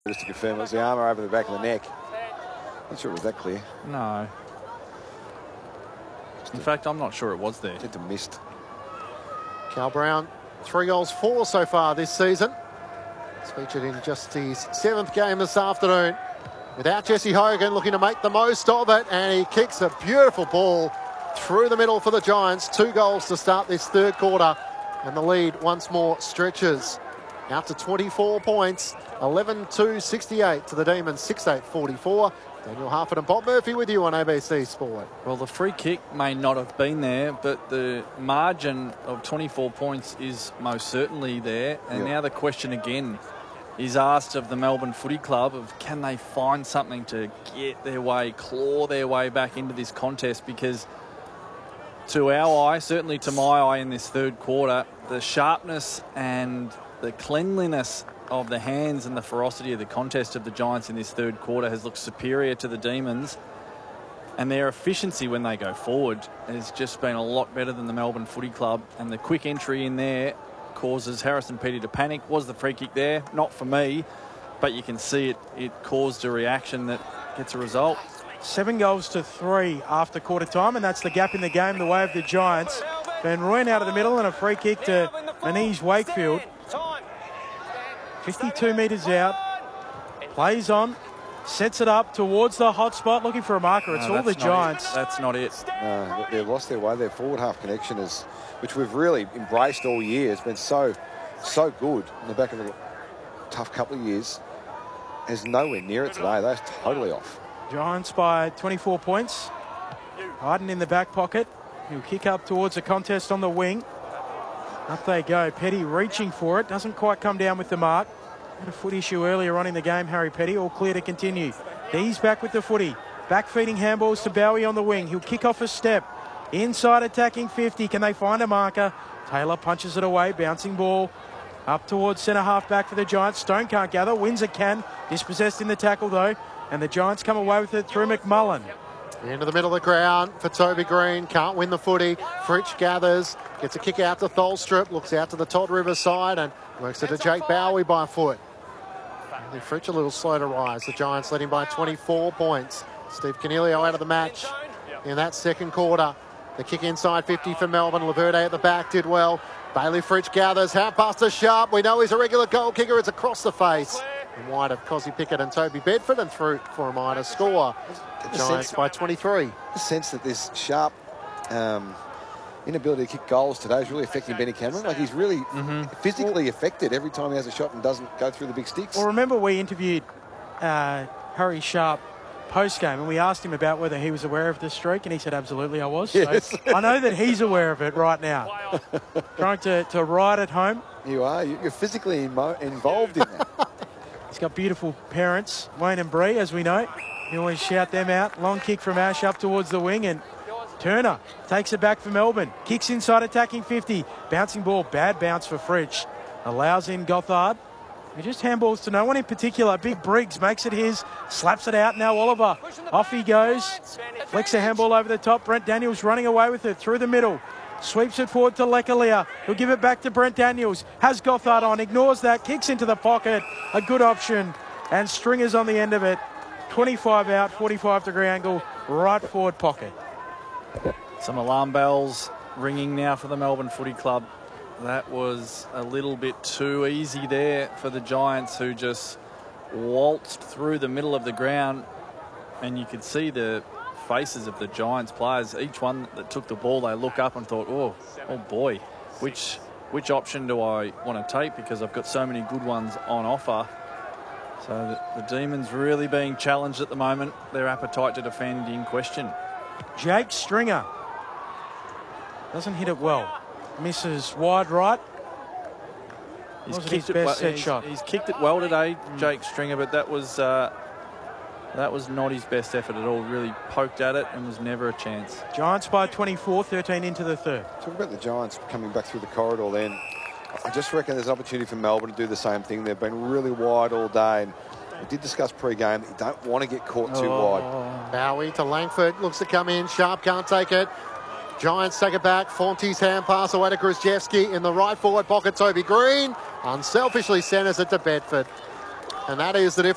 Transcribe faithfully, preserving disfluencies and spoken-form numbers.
Just to confirm, it was the armour over the back of the neck. Not sure it was that clear. No. In fact, I'm not sure it was there. Just a missed. Cal Brown, three goals, four so far this season. It's featured in just his seventh game this afternoon. Without Jesse Hogan, looking to make the most of it, and he kicks a beautiful ball through the middle for the Giants. Two goals to start this third quarter, and the lead once more stretches out to twenty-four points, eleven two sixty-eight to the Demons, six eight forty-four. Daniel Harford and Bob Murphy with you on A B C Sport. Well, the free kick may not have been there, but the margin of twenty-four points is most certainly there. And yep. Now the question again is asked of the Melbourne Footy Club of can they find something to get their way, claw their way back into this contest, because to our eye, certainly to my eye in this third quarter, the sharpness and the cleanliness of the hands and the ferocity of the contest of the Giants in this third quarter has looked superior to the Demons, and their efficiency when they go forward has just been a lot better than the Melbourne Footy Club. And the quick entry in there causes Harrison Petty to panic. Was the free kick there? Not for me, but you can see it, it caused a reaction that gets a result. Seven goals to three after quarter time, and that's the gap in the game, the way of the Giants. Van Rooyen out of the middle and a free kick to Manish Wakefield. fifty-two metres out, plays on, sets it up towards the hot spot, looking for a marker. It's no, all the Giants. It. That's not it. No, they've lost their way. Their forward half connection is, which we've really embraced all year, has been so, so good in the back of a tough couple of years. Is nowhere near it today. They're totally off. Giants by twenty-four points. Harden in the back pocket. He'll kick up towards the contest on the wing. Up they go. Petty reaching for it. Doesn't quite come down with the mark. Had a foot issue earlier on in the game, Harry Petty. All clear to continue. He's back with the footy. Back feeding handballs to Bowie on the wing. He'll kick off a step. Inside attacking fifty. Can they find a marker? Taylor punches it away. Bouncing ball up towards centre half back for the Giants. Stone can't gather. Windsor can. Dispossessed in the tackle though. And the Giants come away with it through McMullen. Into the middle of the ground for Toby Green. Can't win the footy. Fritsch gathers. Gets a kick out to Tholstrup. Looks out to the Todd River side and works it to Jake Bowie by foot. And Fritsch a little slow to rise. The Giants leading by twenty-four points. Steve Canelio out of the match in that second quarter. The kick inside fifty for Melbourne. Laverde at the back did well. Bailey Fritsch gathers. Half past to Sharp. We know he's a regular goal kicker. It's across the face. And wide of Cosy Pickett and Toby Bedford, and through for a minor score. The Giants by twenty-three. The sense that this sharp um, inability to kick goals today is really affecting Benny Cameron. Like he's really mm-hmm. physically affected every time he has a shot and doesn't go through the big sticks. Well, remember we interviewed uh, Harry Sharp post-game and we asked him about whether he was aware of this streak, and he said, absolutely I was. Yes. So I know that he's aware of it right now. Trying to, to ride it home. You are. You're physically involved in that. He's got beautiful parents, Wayne and Bree, as we know. You always shout them out. Long kick from Ash up towards the wing, and Turner takes it back for Melbourne. Kicks inside attacking fifty. Bouncing ball, bad bounce for Fritsch. Allows in Gothard. He just handballs to no one in particular. Big Briggs makes it his, slaps it out. Now Oliver, off he goes. Flicks a handball over the top. Brent Daniels running away with it through the middle. Sweeps it forward to Lekalia. He'll give it back to Brent Daniels. Has Gothard on, ignores that, kicks into the pocket. A good option. And Stringer's on the end of it. twenty-five out, forty-five degree angle, right forward pocket. Some alarm bells ringing now for the Melbourne Footy Club. That was a little bit too easy there for the Giants, who just waltzed through the middle of the ground. And you could see the faces of the Giants players. Each one that took the ball, they look up and thought, oh, oh boy, which which option do I want to take, because I've got so many good ones on offer. So the, the Demons really being challenged at the moment. Their appetite to defend in question. Jake Stringer doesn't hit it well. Misses wide right. He's Wasn't kicked his it best well. set he's, shot. He's kicked it well today, Jake Stringer, but that was uh, that was not his best effort at all. Really poked at it and was never a chance. Giants by twenty-four, thirteen into the third. Talk about the Giants coming back through the corridor then. I just reckon there's an opportunity for Melbourne to do the same thing. They've been really wide all day, and we did discuss pre-game that you don't want to get caught too Oh. wide. Bowie to Langford, looks to come in. Sharp can't take it. Giants take it back. Fonte's hand pass away to Grzyjewski in the right forward pocket. Toby Green unselfishly centres it to Bedford. And that is the difference.